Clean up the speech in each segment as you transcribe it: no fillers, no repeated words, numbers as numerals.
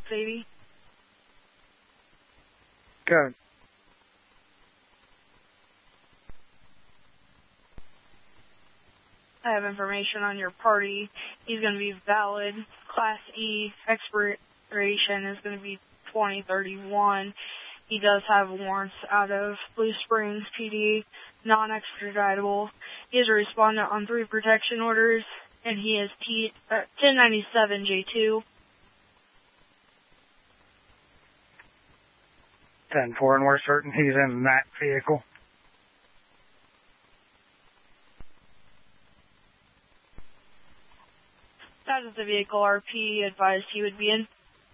Sadie. Good. I have information on your party. He's going to be valid. Class E expiration is going to be 2031. He does have warrants out of Blue Springs PD, non-extraditable. He is a respondent on 3 protection orders, and he is 1097 J2. 10-4, and we're certain he's in that vehicle. That is the vehicle RP advised he would be in.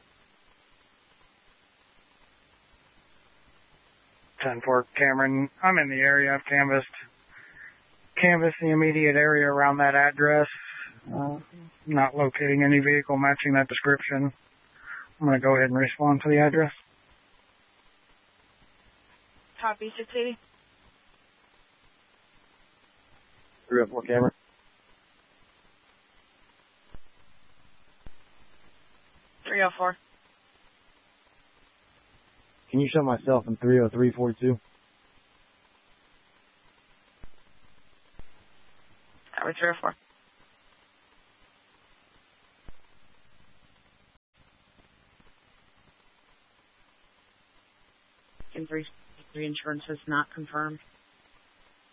10-4, Cameron, I'm in the area. I've canvassed the immediate area around that address. Not locating any vehicle matching that description. I'm going to go ahead and respond to the address. Copy, 680. 304, Cameron. .304. Can you show myself in 30342? Copy, 304. In 3 insurance is not confirmed.